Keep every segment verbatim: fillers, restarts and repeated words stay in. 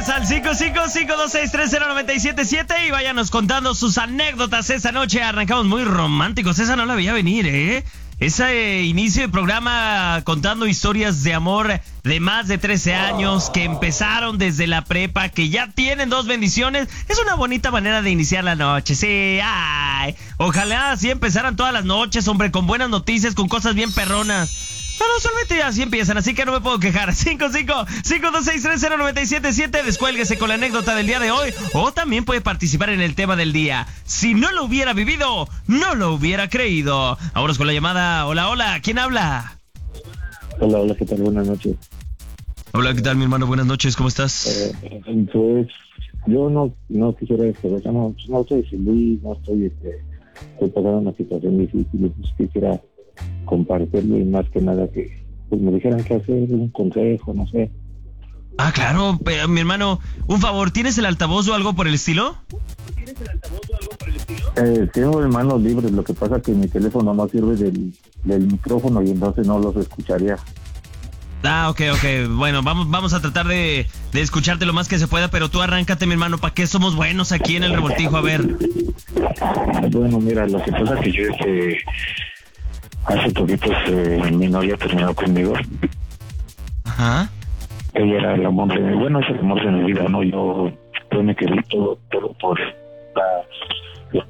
Márqueles al cinco cinco cinco dos seis tres cero nueve siete siete y váyanos contando sus anécdotas esta noche. Arrancamos muy románticos, esa no la veía venir, ¿eh? Ese inicio de programa contando historias de amor de más de trece años, que empezaron desde la prepa, que ya tienen dos bendiciones. Es una bonita manera de iniciar la noche, sí, ay. Ojalá así empezaran todas las noches, hombre, con buenas noticias, con cosas bien perronas. Pero usualmente así empiezan, así que no me puedo quejar. cinco cinco cinco dos seis tres cero nueve siete siete, descuélguese con la anécdota del día de hoy, o también puede participar en el tema del día. Si no lo hubiera vivido, no lo hubiera creído. Vámonos con la llamada. Hola, hola, ¿quién habla? Hola, hola, ¿qué tal? Buenas noches. Hola, ¿qué tal, mi hermano? Buenas noches, ¿cómo estás? Eh, pues, yo no, no quisiera, este, no, no estoy feliz, no estoy, este, estoy pasando una situación difícil, pues quisiera compartirlo y más que nada que pues me dijeran qué hacer, un consejo, no sé. Ah, claro, pero, mi hermano, un favor, ¿tienes el altavoz o algo por el estilo? ¿Tienes el altavoz o algo por el estilo? Eh, tengo en manos libres, lo que pasa es que mi teléfono no sirve del, del micrófono y entonces no los escucharía. Ah, ok, ok, bueno, vamos vamos a tratar de, de escucharte lo más que se pueda, pero tú arráncate, mi hermano, ¿para qué somos buenos aquí en el Revoltijo? A ver. Bueno, mira, lo que pasa es que yo, este... hace poquito eh, mi novia terminó conmigo. Ajá. Ella era el amor de mi, bueno, es el amor de mi vida, ¿no? Yo, yo me quedé todo, todo por la...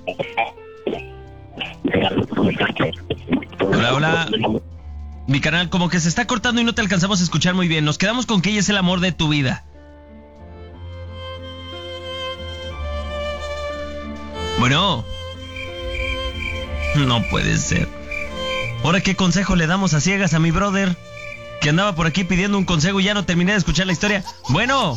Hola, hola. Mi canal, como que se está cortando y no te alcanzamos a escuchar muy bien. Nos quedamos con que ella es el amor de tu vida. Bueno. No puede ser. Ahora, ¿qué consejo le damos a ciegas a mi brother? Que andaba por aquí pidiendo un consejo y ya no terminé de escuchar la historia. Bueno.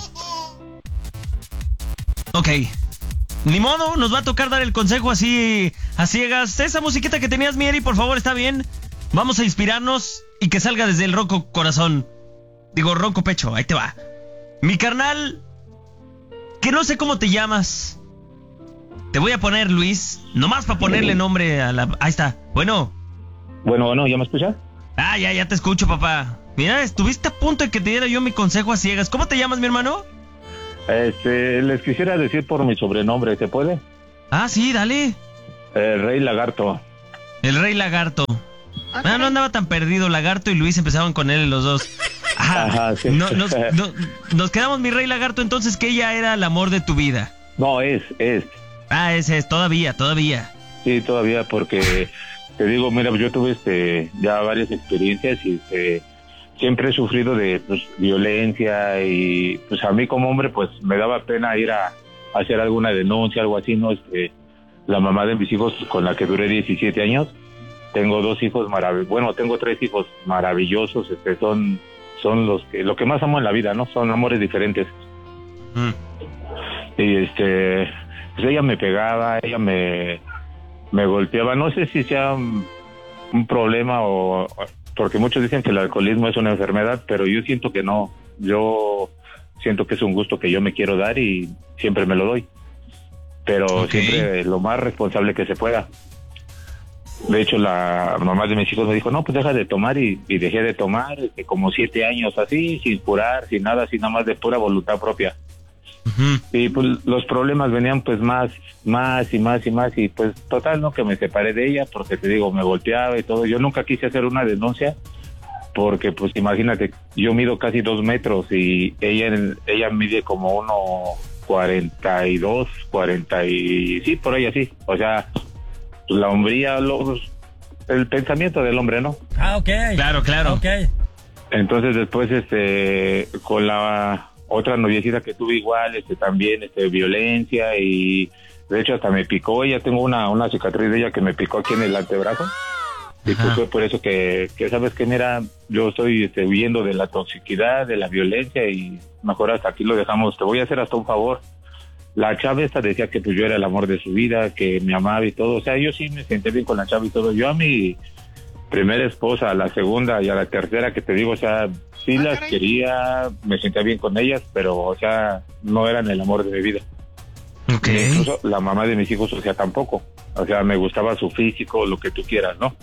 Ok. Ni modo, nos va a tocar dar el consejo así a ciegas. Esa musiquita que tenías, Mieri, por favor, ¿está bien? Vamos a inspirarnos y que salga desde el ronco corazón. Digo, ronco pecho, ahí te va. Mi carnal, que no sé cómo te llamas. Te voy a poner Luis, nomás para ponerle nombre a la... Ahí está, bueno. Bueno, bueno, ¿ya me escuchas? Ah, ya, ya te escucho, papá. Mira, estuviste a punto de que te diera yo mi consejo a ciegas. ¿Cómo te llamas, mi hermano? Este, les quisiera decir por mi sobrenombre, ¿se puede? Ah, sí, dale. El Rey Lagarto. El Rey Lagarto. Ah, no andaba tan perdido. Lagarto y Luis empezaban con él los dos. Ajá, Ajá sí. no, nos, no, nos quedamos, mi Rey Lagarto, entonces que ella era el amor de tu vida. No, es, es. Ah, ese es, todavía, todavía. Sí, todavía, porque te digo, mira, yo tuve este ya varias experiencias y este, siempre he sufrido de pues, violencia y pues a mí como hombre pues me daba pena ir a, a hacer alguna denuncia, algo así, ¿no? Este, la mamá de mis hijos con la que duré diecisiete años, tengo dos hijos maravillosos, bueno, tengo tres hijos maravillosos, este, son, son los que, lo que más amo en la vida, ¿no? Son amores diferentes. Mm. Y este... pues ella me pegaba, ella me, me golpeaba, no sé si sea un, un problema o, porque muchos dicen que el alcoholismo es una enfermedad, pero yo siento que no, yo siento que es un gusto que yo me quiero dar y siempre me lo doy, pero okay. Siempre lo más responsable que se pueda. De hecho, la mamá de mis hijos me dijo, no, pues deja de tomar y, y dejé de tomar este, como siete años así, sin curar, sin nada, así nada más de pura voluntad propia. Uh-huh. Y pues los problemas venían pues más, más y más y más y pues total, ¿no? Que me separé de ella porque te digo, me golpeaba y todo. Yo nunca quise hacer una denuncia porque pues imagínate, yo mido casi dos metros y ella ella mide como uno cuarenta y dos, cuarenta y sí, por ahí así. O sea, la hombría, los, el pensamiento del hombre, ¿no? Ah, ok. Claro, claro. Okay. Entonces después este con la otra noviecita que tuve igual, este también, este, violencia y de hecho hasta me picó, ella tengo una, una cicatriz de ella que me picó aquí en el antebrazo. Y pues fue por eso que, que sabes que mira, yo estoy este, huyendo de la toxicidad, de la violencia y mejor hasta aquí lo dejamos, te voy a hacer hasta un favor. La chava esta decía que pues yo era el amor de su vida, que me amaba y todo, o sea, yo sí me senté bien con la chava y todo, yo a mi primera esposa, a la segunda y a la tercera que te digo, o sea, sí ah, las caray. quería, me sentía bien con ellas, pero, o sea, no eran el amor de mi vida. Okay. Incluso la mamá de mis hijos, o sea, tampoco. O sea, me gustaba su físico, lo que tú quieras, ¿no?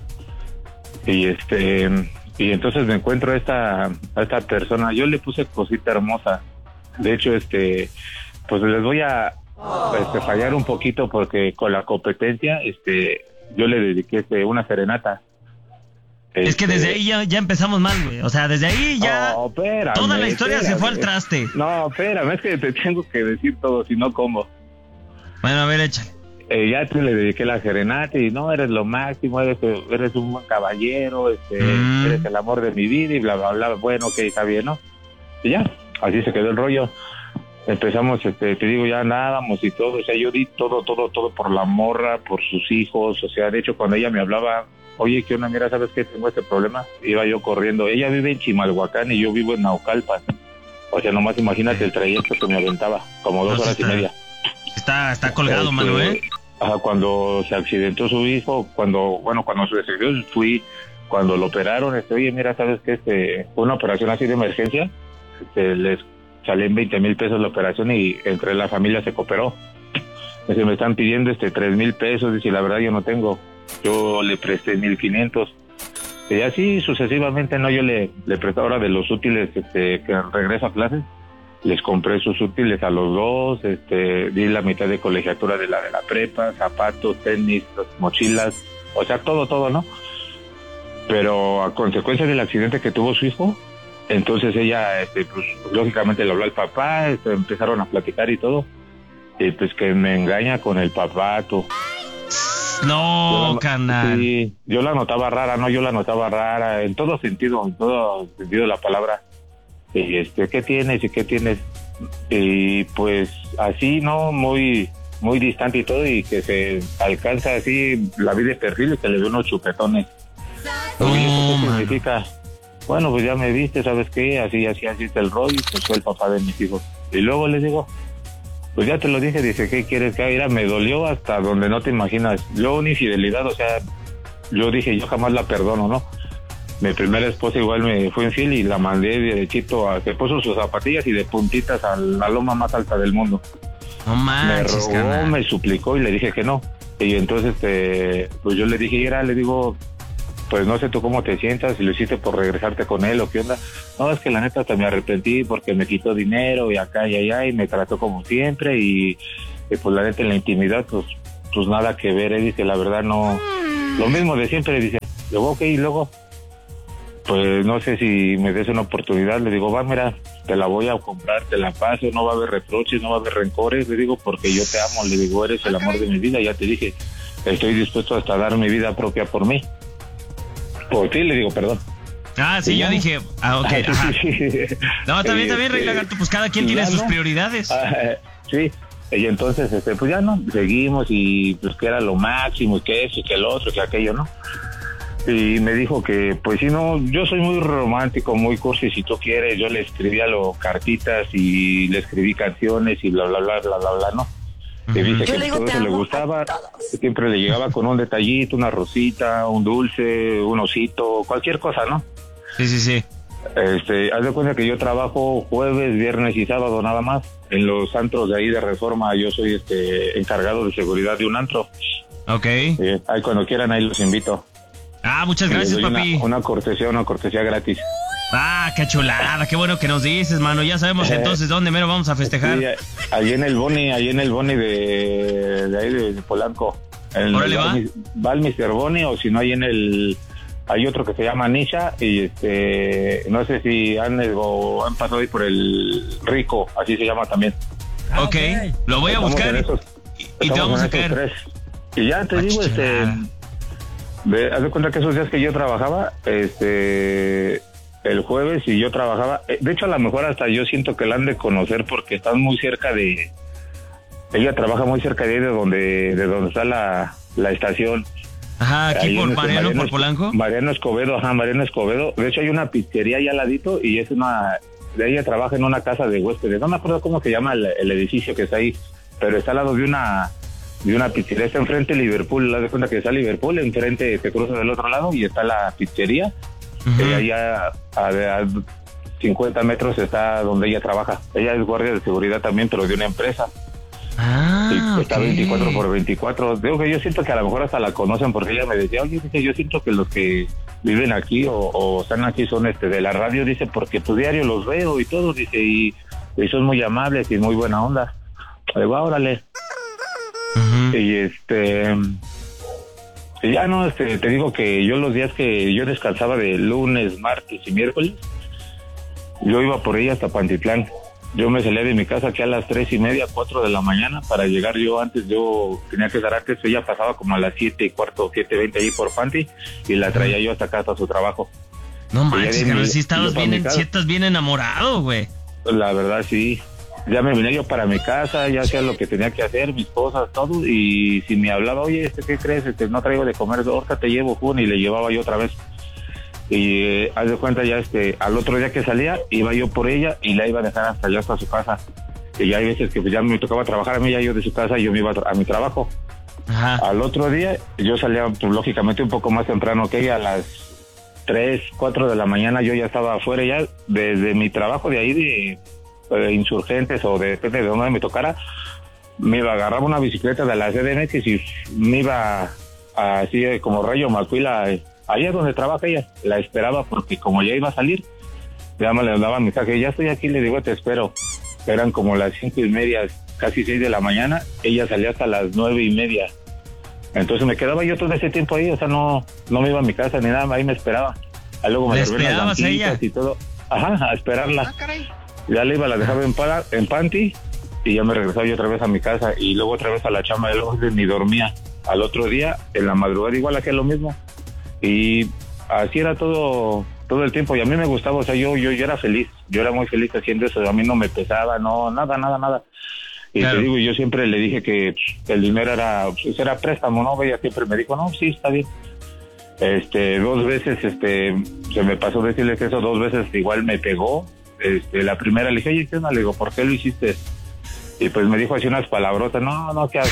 Y este, y entonces me encuentro a esta, a esta persona, yo le puse cosita hermosa. De hecho, este, pues les voy a este, fallar un poquito porque con la competencia, este, yo le dediqué este, una serenata. Es que desde ahí ya, ya empezamos mal, güey. O sea, desde ahí ya oh, espérame, toda la historia espérame. se fue al traste. No, espérame, es que te tengo que decir todo, si no, ¿cómo? Bueno, a ver, échale. Eh, ya te le dediqué la serenata y no, eres lo máximo, eres, eres un buen caballero, este, mm. eres el amor de mi vida y bla, bla, bla. Bueno, ok, está bien, ¿no? Y ya, así se quedó el rollo. Empezamos, este, te digo, ya andábamos y todo, o sea, yo di todo, todo, todo por la morra, por sus hijos, o sea, de hecho, cuando ella me hablaba, oye, ¿qué onda? Mira, ¿sabes qué? Tengo este problema. Iba yo corriendo. Ella vive en Chimalhuacán y yo vivo en Naucalpan. O sea, nomás imagínate el trayecto que me aventaba, como dos no, horas está, y media. Está, está colgado, este, mano, ¿eh? Ajá, cuando se accidentó su hijo, cuando, bueno, cuando se accidentó, fui, cuando lo operaron, este, oye, mira, ¿sabes qué? Este, una operación así de emergencia, este, les salen veinte mil pesos la operación y entre la familia se cooperó. Este, me están pidiendo este tres mil pesos, dice, la verdad yo no tengo. Yo le presté mil quinientos y así sucesivamente, no, yo le, le presté ahora de los útiles este, que regreso a clases, les compré sus útiles a los dos, este, di la mitad de colegiatura de la de la prepa, zapatos, tenis, mochilas, o sea, todo, todo, ¿no? Pero a consecuencia del accidente que tuvo su hijo, entonces ella, este, pues, lógicamente le habló al papá, este, empezaron a platicar y todo, y pues que me engaña con el papá, tú. No, la, canal. Sí, yo la notaba rara, no, yo la notaba rara, en todo sentido, en todo sentido de la palabra. Y este, ¿qué tienes y qué tienes? Y pues así, ¿no? Muy, muy distante y todo, y que se alcanza así la vida de perfil y que le dio unos chupetones. Oh, ¿Y eso qué significa? Bueno, pues ya me viste, ¿sabes qué? Así, así, así está el rollo, pues soy el papá de mis hijos. Y luego les digo, pues ya te lo dije, dice, ¿qué quieres que haga? Me dolió hasta donde no te imaginas. Yo una infidelidad, o sea, yo dije, yo jamás la perdono, ¿no? Mi primera esposa igual me fue infiel y la mandé derechito a que puso sus zapatillas y de puntitas a la loma más alta del mundo. No manches, me rogó, canal. me suplicó y le dije que no. Y entonces, este, pues yo le dije, era, le digo, pues no sé tú cómo te sientas, si lo hiciste por regresarte con él o qué onda. No, es que la neta hasta me arrepentí porque me quitó dinero y acá y allá y me trató como siempre y, y pues la neta en la intimidad, pues, pues nada que ver, eh, dice, la verdad no, lo mismo de siempre, dice, luego ok, y luego, pues no sé si me des una oportunidad, le digo, va, mira, te la voy a comprar, te la paso, no va a haber reproches, no va a haber rencores, le digo, porque yo te amo, le digo, eres el amor de mi vida, ya te dije, estoy dispuesto hasta a dar mi vida propia por mí. Por ti, le digo, perdón. Ah, sí, yo ya? dije, ah, ok, ajá. No, también, también, Rey este, Lagarto, pues cada quien tiene ya sus no. prioridades. Ah, sí, y entonces, este, pues ya no, seguimos y pues que era lo máximo y que eso y que el otro, que aquello, ¿no? Y me dijo que, pues sí, no, yo soy muy romántico, muy cursi, si tú quieres, yo le escribía lo cartitas y le escribí canciones y bla, bla, bla, bla, bla, bla, ¿no? Que dice que todo eso le gustaba, siempre le llegaba con un detallito, una rosita, un dulce, un osito, cualquier cosa, ¿no? Sí, sí, sí. Este, haz de cuenta que yo trabajo jueves, viernes y sábado nada más en los antros de ahí de Reforma. Yo soy este encargado de seguridad de un antro. Ok. Eh, ahí cuando quieran ahí los invito. Ah, muchas gracias, papi. Una, una cortesía, una cortesía gratis. Ah, qué chulada, qué bueno que nos dices, mano. Ya sabemos entonces dónde mero vamos a festejar. Sí, ahí en el Boni, ahí en el Boni de, de ahí de, de Polanco. En Órale, el, va. Va el mister Boni o si no hay en el, hay otro que se llama Nisha y este, no sé si han, o han pasado ahí por el Rico, así se llama también. Ok, okay. Lo voy a Estamos buscar esos, y, y te vamos a caer. Tres. Y ya te ah, digo, este, ve, haz de cuenta que esos días que yo trabajaba, este... el jueves y yo trabajaba, de hecho a lo mejor hasta yo siento que la han de conocer porque están muy cerca de, ella trabaja muy cerca de ahí de donde, de donde está la, la estación. Ajá, aquí ahí por este Mariano, Mariano, por Polanco. Mariano Escobedo, ajá, Mariano Escobedo, de hecho hay una pizzería ahí al ladito y es una, ella trabaja en una casa de huéspedes, no me acuerdo cómo se llama el, el edificio que está ahí, pero está al lado de una, de una pizzería, está enfrente de Liverpool, haz de cuenta que está Liverpool, enfrente te cruza del otro lado y está la pizzería. Uh-huh. Ella ya a, a cincuenta metros está donde ella trabaja. Ella es guardia de seguridad también, pero de una empresa. Ah, y está okay. veinticuatro por veinticuatro. Digo que yo siento que a lo mejor hasta la conocen porque ella me decía, oye, dice, yo siento que los que viven aquí o, o están aquí son este de la radio, dice, porque tu diario los veo y todo, dice, y y son muy amables y muy buena onda. Le digo, ah, órale. Uh-huh. Y este... Y ya no, este, te digo que yo los días que yo descansaba de lunes, martes y miércoles, yo iba por ella hasta Pantitlán. Yo me salía de mi casa aquí a las tres y media, cuatro de la mañana para llegar yo antes. Yo tenía que estar antes, ella pasaba como a las siete y cuarto, siete veinte ahí por Panti y la traía yo hasta acá, hasta su trabajo. No manches, que si estabas bien, si estás bien enamorado, güey. La verdad, sí. Ya me vine yo para mi casa, ya hacía lo que tenía que hacer, mis cosas, todo. Y si me hablaba, oye, este, ¿qué crees? Este, no traigo de comer, ahorita te llevo, Jun, y le llevaba yo otra vez. Y eh, haz de cuenta ya, este, al otro día que salía, iba yo por ella y la iba a dejar hasta allá, hasta su casa. Y ya hay veces que pues, ya me tocaba trabajar a mí, ya yo de su casa y yo me iba a, a mi trabajo. Ajá. Al otro día, yo salía, pues, lógicamente, un poco más temprano que ella, a las tres, cuatro de la mañana yo ya estaba afuera ya, desde mi trabajo de ahí de, de Insurgentes o de, depende de donde me tocara, me iba a agarrar una bicicleta de la C D M X y me iba a, así como Rayo Macuila, allá donde trabaja ella, la esperaba porque como ya iba a salir, ya me le daba mensaje, ya estoy aquí, le digo, te espero. Eran como las cinco y media, casi seis de la mañana, ella salía hasta las nueve y media. Entonces me quedaba yo todo ese tiempo ahí, o sea, no no me iba a mi casa ni nada, ahí me esperaba. Ahí luego me serví las lampitas y todo. Ajá, a esperarla. Ah, ya le iba, la dejaba en, para, en panty y ya me regresaba yo otra vez a mi casa y luego otra vez a la chamba del orden ni dormía. Al otro día, en la madrugada igual hacía lo mismo. Y así era todo todo el tiempo y a mí me gustaba, o sea, yo yo, yo era feliz, yo era muy feliz haciendo eso, a mí no me pesaba, no, nada, nada, nada. Y claro. Te digo, yo siempre le dije que el dinero era, pues, era préstamo, ¿no? Ella siempre me dijo, no, sí, está bien. Este, dos veces, este, se me pasó decirles eso, dos veces igual me pegó. Este, la primera le dije, oye, ¿qué onda? Le digo, ¿por qué lo hiciste? Y pues me dijo así unas palabrotas, no, no, que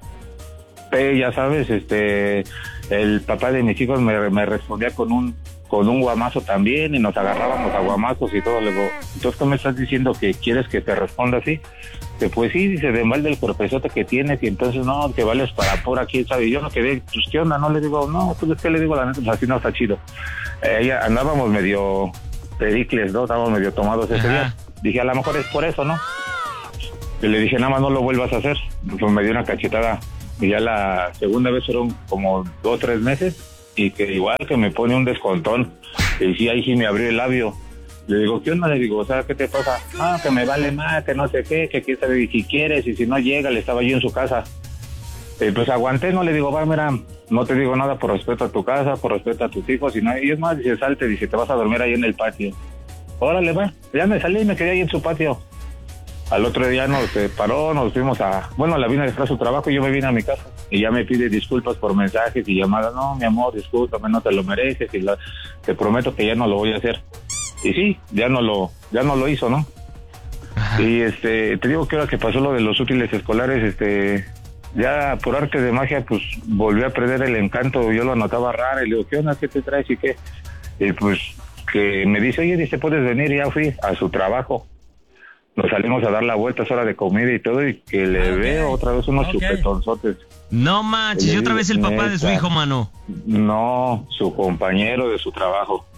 ya sabes, este, el papá de mis hijos me, me respondía con un, con un guamazo también y nos agarrábamos a guamazos y todo. Le digo, entonces, ¿qué me estás diciendo? ¿Que quieres que te responda así? Que pues sí, dice, de mal del cuerpezote que tienes y entonces no, que vales para por aquí, ¿sabes? Yo no quedé, pues ¿qué onda? No le digo, no, pues es que le digo la neta, pues así no está chido. Eh, ella, andábamos medio pericles, ¿no? Estábamos medio tomados ese Ajá. día. Dije, a lo mejor es por eso, ¿no? Y le dije, nada más no lo vuelvas a hacer. Pues me dio una cachetada. Y ya la segunda vez fueron como dos o tres meses y que igual que me pone un descontón. Y sí, ahí sí me abrió el labio. Le digo, ¿qué onda? Le digo, o sea, ¿qué te pasa? Ah, que me vale más, que no sé qué, que quién sabe si quieres y si no llega, le estaba yo en su casa. Y pues aguanté, no le digo, va, mira, no te digo nada por respeto a tu casa, por respeto a tus hijos, y, no, y es más, dice, salte, dice, te vas a dormir ahí en el patio. Órale, va, ya me salí y me quedé ahí en su patio. Al otro día nos paró, nos fuimos a, bueno, la vine a dejar a su trabajo y yo me vine a mi casa. Y ya me pide disculpas por mensajes y llamadas, no, mi amor, discúlpame, no te lo mereces, y la, te prometo que ya no lo voy a hacer. Y sí, ya no lo, ya no lo hizo, ¿no? Ajá. Y este, te digo que ahora que pasó lo de los útiles escolares, este, ya por arte de magia, pues volví a perder el encanto. Yo lo notaba raro y le digo, ¿qué onda? ¿Qué te traes y qué? Y pues que me dice, oye, dice, ¿puedes venir? Y ya fui a su trabajo. Nos salimos a dar la vuelta, es hora de comida y todo, y que le okay. veo otra vez unos okay. chupetonzotes. No manches, y otra vez el papá de su hijo, mano. No, su compañero de su trabajo.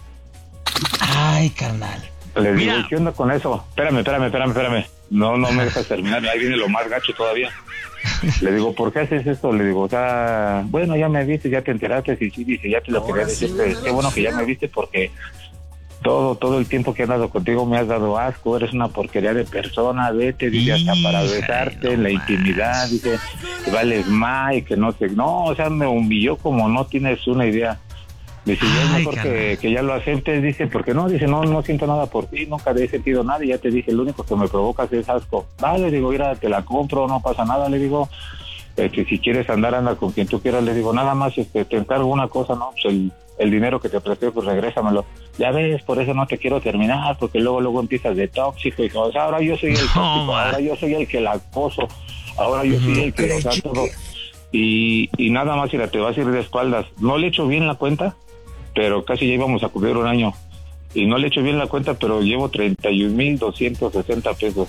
Ay, carnal. Le digo, Mira. ¿qué onda con eso? Espérame, espérame, espérame, espérame. No, no me dejas terminar, ahí viene lo más gacho todavía. Le digo, ¿por qué haces esto? Le digo, o sea, bueno, ya me viste, ya te enteraste, y sí, dice, ya te lo quería decir, sí, qué bueno que ya me viste porque todo, todo el tiempo que he andado contigo me has dado asco, eres una porquería de persona, vete, dice, hasta para besarte en la intimidad, dice, que vales más y que no te, no, o sea, me humilló como no tienes una idea. Dice, ya es mejor que, que ya lo aceptes, dice, porque no, dice, no, no siento nada por ti, nunca he sentido nada, y ya te dije, lo único que me provocas es asco. Vale, digo, mira, te la compro, no pasa nada, le digo, este, si quieres andar, anda con quien tú quieras, le digo, nada más, este, te encargo una cosa, ¿no? Pues el, el dinero que te presté, pues regrésamelo. Ya ves, por eso no te quiero terminar, porque luego, luego empiezas de tóxico y todo, o sea, ahora yo soy el tóxico, oh, ahora yo soy el que la acoso, ahora yo soy el que, o sea, todo. Y, y nada más, mira, te vas a ir de espaldas. No le echo bien la cuenta, pero casi ya íbamos a cubrir un año. Y no le echo bien la cuenta, pero llevo treinta y un mil doscientos sesenta pesos.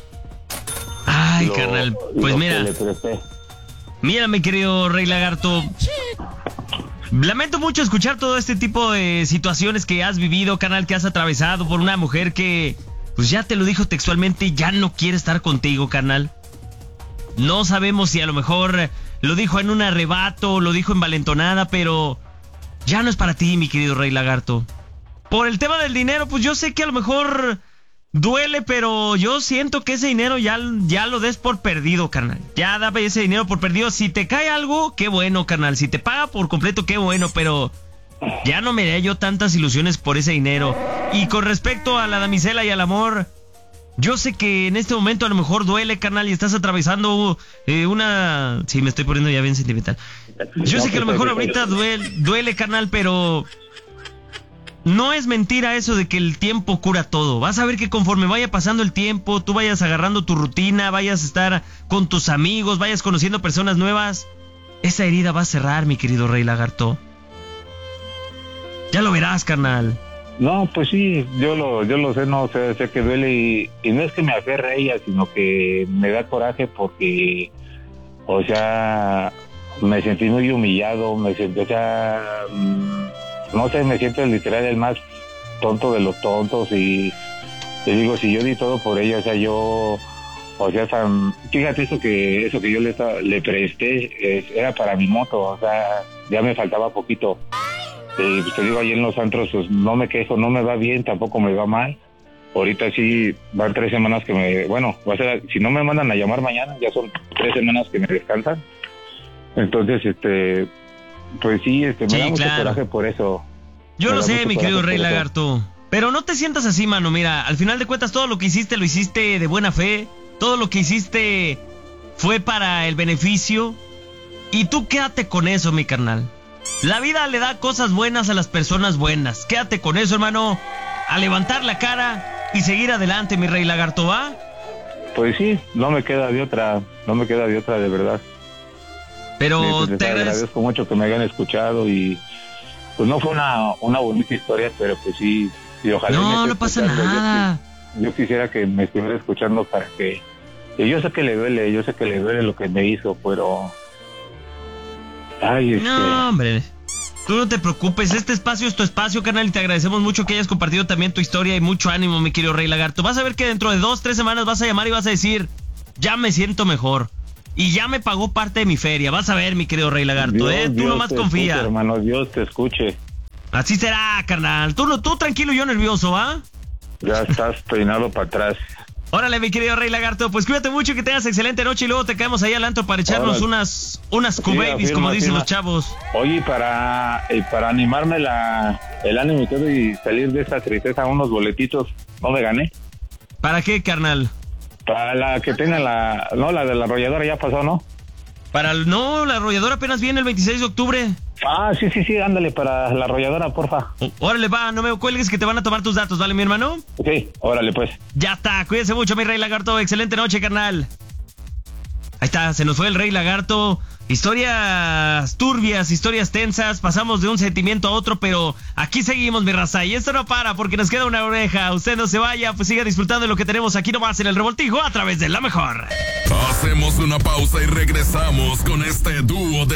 Ay, lo, carnal, pues mira. Mira, mi querido Rey Lagarto. Lamento mucho escuchar todo este tipo de situaciones que has vivido, canal, que has atravesado por una mujer que pues ya te lo dijo textualmente, ya no quiere estar contigo, carnal. No sabemos si a lo mejor lo dijo en un arrebato, lo dijo envalentonada, pero ya no es para ti, mi querido Rey Lagarto. Por el tema del dinero, pues yo sé que a lo mejor duele, pero yo siento que ese dinero ya, ya lo des por perdido, carnal. Ya dame ese dinero por perdido. Si te cae algo, qué bueno, carnal. Si te paga por completo, qué bueno, pero ya no me daré yo tantas ilusiones por ese dinero. Y con respecto a la damisela y al amor, yo sé que en este momento a lo mejor duele, carnal, y estás atravesando eh, una... Sí, me estoy poniendo ya bien sentimental. Yo sé que a lo mejor ahorita duele, duele, carnal, pero... no es mentira eso de que el tiempo cura todo. Vas a ver que conforme vaya pasando el tiempo, tú vayas agarrando tu rutina, vayas a estar con tus amigos, vayas conociendo personas nuevas, esa herida va a cerrar, mi querido Rey Lagarto. Ya lo verás, carnal. No, pues sí, yo lo yo lo sé, no sé, sé que duele y, y no es que me aferre a ella, sino que me da coraje porque, o sea, me sentí muy humillado, me sentí, o sea... no sé, me siento literal el más tonto de los tontos y te digo, si yo di todo por ella, o sea, yo, o sea, tan, fíjate eso que eso que yo le, le presté, eh, era para mi moto, o sea, ya me faltaba poquito. Eh, pues te digo, ahí en los antros, pues no me quejo, no me va bien, tampoco me va mal. Ahorita sí van tres semanas que me, bueno, va a ser, si no me mandan a llamar mañana, ya son tres semanas que me descansan. Entonces, este... pues sí, este, me sí, da mucho claro. coraje por eso. Yo me lo sé, mi querido Rey eso. Lagarto. Pero no te sientas así, mano. Mira, al final de cuentas todo lo que hiciste lo hiciste de buena fe. Todo lo que hiciste fue para el beneficio. Y tú quédate con eso, mi carnal. La vida le da cosas buenas a las personas buenas. Quédate con eso, hermano. A levantar la cara y seguir adelante, mi Rey Lagarto, ¿va? Pues sí, no me queda de otra. No me queda de otra, de verdad. Pero sí, pues, te agradezco agradezco mucho que me hayan escuchado y pues no fue una, una bonita historia, pero pues sí, y ojalá no, me no pasa escuchando. nada. Yo, yo quisiera que me estuviera escuchando para que, que yo sé que le duele, yo sé que le duele lo que me hizo, pero ay, este... no, hombre, tú no te preocupes, este espacio es tu espacio, carnal, y te agradecemos mucho que hayas compartido también tu historia y mucho ánimo, mi querido Rey Lagarto. Vas a ver que dentro de dos, tres semanas vas a llamar y vas a decir, ya me siento mejor. Y ya me pagó parte de mi feria. Vas a ver, mi querido Rey Lagarto, Dios, ¿eh? Tú Dios nomás te confía. Escuche, hermano, Dios te escuche. Así será, carnal. Tú, no, tú tranquilo y yo nervioso, ¿va? Ya estás peinado para atrás. Órale, mi querido Rey Lagarto. Pues cuídate mucho, que tengas excelente noche y luego te caemos ahí al antro para echarnos Órale. unas unas Sí, Q-Babies, afirma, como dicen afirma. los chavos. Oye, para, eh, para animarme la, el ánimo y todo y salir de esta tristeza, unos boletitos, ¿no me gané? ¿Para qué, carnal? Para la que tenga la... no, la de la arrolladora ya pasó, ¿no? Para el... no, la arrolladora apenas viene el veintiséis de octubre. Ah, sí, sí, sí, ándale, para la arrolladora, porfa. Ó- Órale, va, no me cuelgues que te van a tomar tus datos, ¿vale, mi hermano? Sí, órale, pues. Ya está, cuídense mucho, mi Rey Lagarto. Excelente noche, carnal. Ahí está, se nos fue el Rey Lagarto. Historias turbias, historias tensas. Pasamos de un sentimiento a otro, pero aquí seguimos, mi raza. Y esto no para porque nos queda una oreja. Usted no se vaya, pues siga disfrutando de lo que tenemos aquí nomás en el Revoltijo a través de La Mejor. Hacemos una pausa y regresamos con este dúo de